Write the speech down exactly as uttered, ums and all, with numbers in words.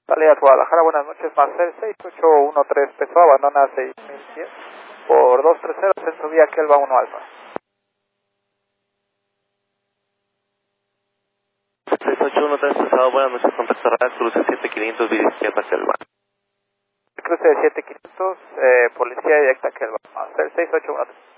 Salidas Guadalajara, buenas noches, Marcel seis ocho uno tres Peso, abandona seis mil cien por dos tres cero, centro vía Kelva uno Alfa. seis ocho uno tres Pesado, buenas noches, contacto radar, cruce siete quinientos, vía izquierda Kelva. Cruce de siete quinientos, eh, policía directa Kelva, Marcel seis ocho uno tres.